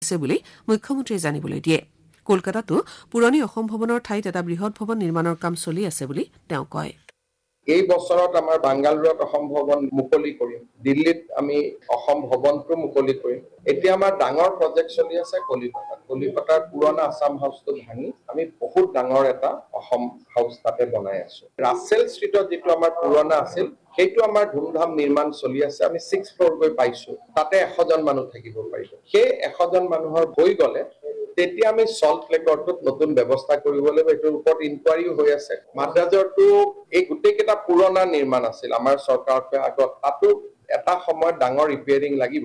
হৈছে বুলি মুখ্যমন্ত্ৰীয়ে জানিবলৈ দিয়ে কলকাতাতো পুৰণি অসম ভৱনৰ ঠাইত এটা বৃহৎ ভৱন নিৰ্মাণৰ কাম চলি আছে বুলি তেওঁ কয় এই বছৰত আমাৰ বাংগালুৰুত অসম ভৱন মুকলি কৰিম দিল্লীত আমি অসম ভৱনটো মুকলি কৰিম এতিয়া আমাৰ ডাঙৰ প্ৰজেক্ট চলি আছে কলিকতাৰ পুৰণা আসাম হাউচটো ভাঙি আমি বহুত ডাঙৰ এটা অসম হাউচ তাতে বনাই আছো ৰাছেল ষ্ট্ৰীটত যিটো আমাৰ পুৰণা আছিল সেইটো আমাৰ ধুমধাম নিৰ্মাণ চলি আছে আমি 6 ফ্লোৰ গৈ পাইছো তাতে 100 জন মানুহ থাকিব পাৰিব সেই 100 জন মানুহৰ হৈ গলে তেতিয়া আমি সল্ট লেকৰটোত নতুন ব্যৱস্থা কৰিবলৈ এইটোৰ ওপৰত ইনকুৱাৰীও হৈ আছে মাদ্ৰাজৰটো এই গোটেইকেইটা পুৰণা নিৰ্মাণ আছিল আমাৰ চৰকাৰতে আগত তাতো এটা সময়ত ডাঙৰ ৰিপেয়াৰিং লাগিব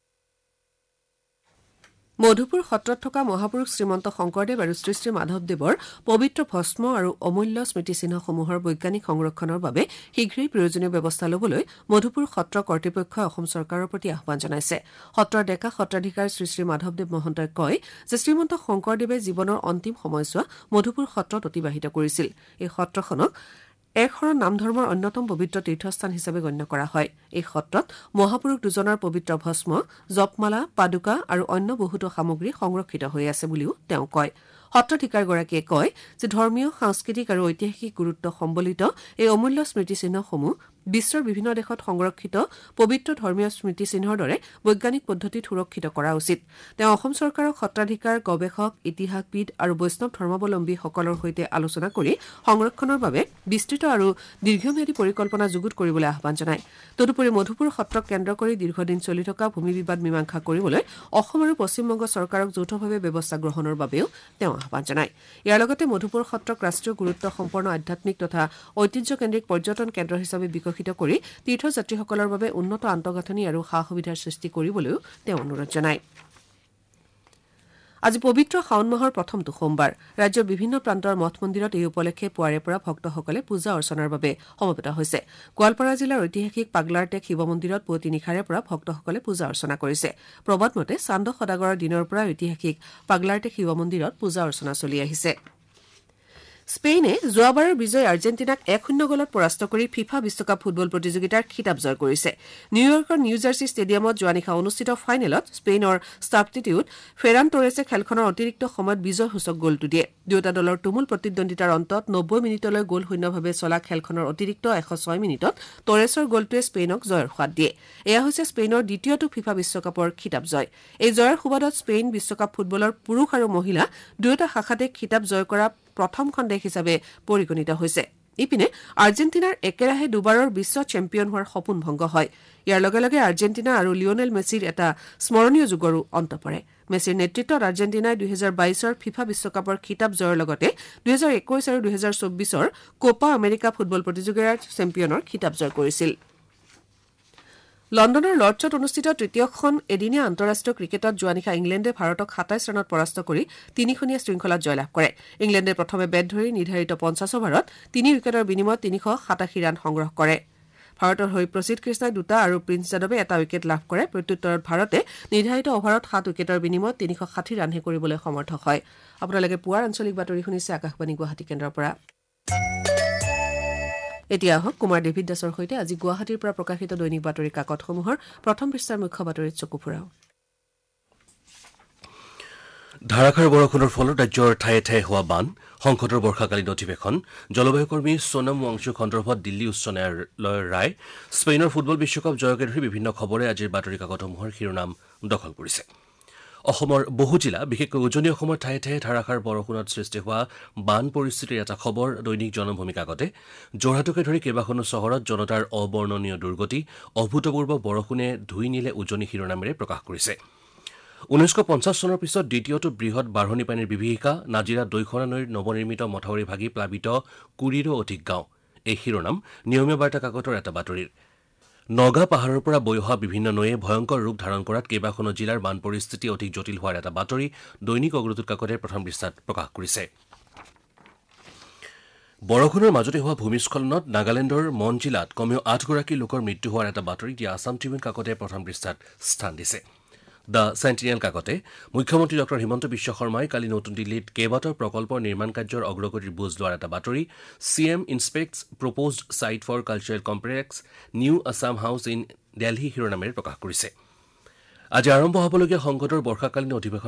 মধুপুৰ সত্ৰত থকা মহাপুৰুষ শ্ৰীমন্ত শংকৰদেৱ আৰু শ্ৰী শ্ৰী মাধৱদেৱৰ পবিত্ৰ ভস্ম আৰু অমূল্য স্মৃতিচিহ্নসমূহৰ বৈজ্ঞানিক সংৰক্ষণৰ বাবে শীঘ্ৰেই প্ৰয়োজনীয় ব্যৱস্থা ল'বলৈ মধুপুৰ সত্ৰ কৰ্তৃপক্ষই অসম চৰকাৰৰ প্ৰতি আহ্বান জনাইছে সত্ৰৰ ডেকা সত্ৰাধিকাৰ শ্ৰী শ্ৰী মাধৱদেৱ মহন্তই কয় যে শ্ৰীমন্ত শংকৰদেৱে জীৱনৰ অন্তিম সময়ছোৱা মধুপুৰ সত্ৰত অতিবাহিত কৰিছিল এই সত্ৰখনক এক শৰণ নাম ধৰ্মৰ অন্যতম পবিত্ৰ তীৰ্থস্থান হিচাপে গণ্য কৰা হয় এই সত্ৰত মহাপুৰুষ দুজনৰ পবিত্ৰ ভস্ম জপমালা পাদুকা আৰু অন্য বহুতো সামগ্ৰী সংৰক্ষিত হৈ আছে বুলিও তেওঁ কয় সত্ৰাধিকাৰগৰাকীয়ে কয় যে ধৰ্মীয় সাংস্কৃতিক আৰু ঐতিহাসিক গুৰুত্ব সম্বলিত এই অমূল্য স্মৃতিচিহ্নসমূহ বিশ্বৰ বিভিন্ন দেশত সংৰক্ষিত পবিত্ৰ ধৰ্মীয় স্মৃতিচিহ্নৰ দৰে বৈজ্ঞানিক পদ্ধতিত সুৰক্ষিত কৰা উচিত তেওঁ অসম চৰকাৰক সত্ৰাধিকাৰ গৱেষক ইতিহাসবিদ আৰু বৈষ্ণৱ ধৰ্মাৱলম্বীসকলৰ সৈতে আলোচনা কৰি সংৰক্ষণৰ বাবে বিস্তৃত আৰু দীৰ্ঘম্যাদী পৰিকল্পনা যুগুত কৰিবলৈ আহ্বান জনায় তদুপৰি মধুপুৰ সত্ৰক কেন্দ্ৰ কৰি দীৰ্ঘদিন চলি থকা ভূমি বিবাদ মীমাংসা কৰিবলৈ অসম আৰু পশ্চিমবংগ চৰকাৰক যৌথভাৱে ব্যৱস্থা গ্ৰহণৰ বাবেও তেওঁ আহ্বান জনায় ইয়াৰ লগতে মধুপুৰ সত্ৰক ৰাষ্ট্ৰীয় গুৰুত্ব সম্পন্ন আধ্যাত্মিক তথা ঐতিহ্যকেন্দ্ৰিক পৰ্যটন কেন্দ্ৰ হিচাপে বিকশিত কৰি তীৰ্থযাত্ৰীসকলৰ বাবে উন্নত আন্তঃগাঁথনি আৰু সা সুবিধাৰ সৃষ্টি কৰিবলৈও তেওঁ অনুৰোধ জনায় আজি পবিত্ৰ শাওন মাহৰ প্ৰথমটো সোমবাৰ ৰাজ্যৰ বিভিন্ন প্ৰান্তৰ মঠ মন্দিৰত এই উপলক্ষে পুৱাৰে পৰা ভক্তসকলে পূজা অৰ্চনাৰ বাবে সমবেত হৈছে গোৱালপাৰা জিলাৰ ঐতিহাসিক পাগলাৰটেক শিৱ মন্দিৰত পুৱতি নিশাৰে পৰা ভক্তসকলে পূজা অৰ্চনা কৰিছে প্ৰবাদ মতে চান্দ সদাগৰৰ দিনৰ পৰা ঐতিহাসিক পাগলাৰটেক শিৱ মন্দিৰত পূজা অৰ্চনা চলি আহিছে স্পেইনে যোৱাবাৰৰ বিজয় আৰ্জেণ্টিনাক 1-0 গলত পৰাস্ত কৰি ফিফা বিশ্বকাপ ফুটবল প্ৰতিযোগিতাৰ খিতাপ জয় কৰিছে নিউয়ৰ্কৰ নিউ জাৰ্চি ষ্টেডিয়ামত যোৱা নিশা অনুষ্ঠিত ফাইনেলত স্পেইনৰ ছাবষ্টিটিউট ফেৰান টৰেছে খেলখনৰ অতিৰিক্ত সময়ত বিজয়সূচক গলটো দিয়ে দুয়োটা দলৰ তুমুল প্ৰতিদ্বন্দ্বিতাৰ অন্তত 90 মিনিটলৈ গল শূন্যভাৱে চলা খেলখনৰ অতিৰিক্ত 106 মিনিটত টৰেছৰ গলটোৱে স্পেইনক জয়ৰ সোৱাদ দিয়ে এয়া হৈছে স্পেইনৰ দ্বিতীয়টো ফিফা বিশ্বকাপৰ খিতাপ জয় এই জয়ৰ সুবাদত স্পেইন বিশ্বকাপ ফুটবলৰ পুৰুষ আৰু মহিলা দুয়োটা শাখাতে খিতাপ জয় কৰা প্ৰথমখন দেশ হিচাপে পৰিগণিত হৈছে ইপিনে আৰ্জেণ্টিনাৰ একেৰাহে দুবাৰৰ বিশ্ব চেম্পিয়ন হোৱাৰ সপোন ভংগ হয় ইয়াৰ লগে লগে আৰ্জেণ্টিনা আৰু লিঅনেল মেছিৰ এটা স্মৰণীয় যুগৰো অন্ত পৰে মেছিৰ নেতৃত্বত আৰ্জেণ্টিনাই 2022ৰ ফিফা বিশ্বকাপৰ খিতাপ জয়ৰ লগতে 2021 আৰু 2024ৰ কোপা আমেৰিকা ফুটবল প্ৰতিযোগিতাৰ চেম্পিয়নৰ খিতাপ জয় কৰিছিল লণ্ডনৰ লৰ্ডছত অনুষ্ঠিত তৃতীয়খন এদিনীয়া আন্তঃৰাষ্ট্ৰীয় ক্ৰিকেটত যোৱা নিশা ইংলেণ্ডে ভাৰতক 27 ৰানত পৰাস্ত কৰি তিনিখনীয়া শৃংখলাত জয়লাভ কৰে ইংলেণ্ডে প্ৰথমে বেট ধৰি নিৰ্ধাৰিত 50 অভাৰত 3 উইকেটৰ বিনিময়ত 387 ৰান সংগ্ৰহ কৰে ভাৰতৰ হৈ প্ৰসিদ্ধ কৃষ্ণাই 2টা আৰু প্ৰিন্স যাদৱে এটা উইকেট লাভ কৰে প্ৰত্যুত্তৰত ভাৰতে নিৰ্ধাৰিত অভাৰত 7 উইকেটৰ বিনিময়ত 360 ৰানহে কৰিবলৈ সমৰ্থ হয় আপোনালোকে পুৱাৰ আঞ্চলিক বাতৰি শুনিছে আকাশবাণী গুৱাহাটী কেন্দ্ৰৰ পৰা এতিয়া আহক কুমাৰ ডেভিড দাসৰ সৈতে আজি গুৱাহাটীৰ পৰা প্ৰকাশিত দৈনিক বাতৰি কাকতসমূহৰ প্ৰথম পৃষ্ঠাৰ মুখ্য বাতৰিত চকু ফুৰাও ধাৰাসাৰ বৰষুণৰ ফলত ৰাজ্যৰ ঠায়ে ঠায়ে হোৱা বান সংসদৰ বৰ্ষাকালীন অধিৱেশন জলবায়ু কৰ্মী সোনম ৱাংচুক সন্দৰ্ভত দিল্লী উচ্চ ন্যায়ালয়ৰ ৰায় স্পেইনৰ ফুটবল বিশ্বকাপ জয়কে ধৰি বিভিন্ন খবৰে আজিৰ বাতৰি কাকতসমূহৰ শিৰোনাম দখল কৰিছে অসমৰ বহু জিলা বিশেষকৈ উজনি অসমৰ ঠায়ে ঠায়ে ধাৰাসাৰ বৰষুণত সৃষ্টি হোৱা বান পৰিস্থিতিৰ এটা খবৰ দৈনিক জনভূমি কাকতে যোৰহাটকে ধৰি কেইবাখনো চহৰত জনতাৰ অবৰ্ণনীয় দুৰ্গতি অভূতপূৰ্ব বৰষুণে ধুই নিলে উজনি শিৰোনামেৰে প্ৰকাশ কৰিছে 1950 চনৰ পিছত দ্বিতীয়টো বৃহৎ বাঢ়নি পানীৰ বিভীষিকা নাজিৰা দৈখৰা নৈৰ নৱনিৰ্মিত মথাউৰি ভাগি প্লাবিত 20ৰো অধিক গাঁও এই শিৰোনাম নিয়মীয়া বাৰ্তা কাকতৰ এটা বাতৰিৰ নগা পাহাৰৰ পৰা বৈ অহা বিভিন্ন নৈয়ে ভয়ংকৰ ৰূপ ধাৰণ কৰাত কেইবাখনো জিলাৰ বান পৰিস্থিতি অধিক জটিল হোৱাৰ এটা বাতৰি দৈনিক অগ্ৰদূত কাকতে প্ৰথম পৃষ্ঠাত প্ৰকাশ কৰিছে বৰষুণৰ মাজতে হোৱা ভূমিস্খলনত নাগালেণ্ডৰ মন জিলাত কমেও 8গৰাকী লোকৰ মৃত্যু হোৱাৰ এটা বাতৰি দিয়া আছাম ট্ৰিবিউন কাকতে প্ৰথম পৃষ্ঠাত স্থান দিছে দ্য চেণ্টিনেল কাকতে মুখ্যমন্ত্ৰী ডঃ হিমন্ত বিশ্ব শৰ্মাই কালি নতুন দিল্লীত কেইবাটাও প্ৰকল্পৰ নিৰ্মাণ কাৰ্যৰ অগ্ৰগতিৰ বুজ লোৱাৰ এটা বাতৰি CM ইনস্পেক্টছ প্ৰপ'জড site for cultural complex new Assam house in Delhi শিৰোনামেৰে প্ৰকাশ কৰিছে আজি আৰম্ভ হ'বলগীয়া সংসদৰ বৰ্ষাকালীন অধিৱেশন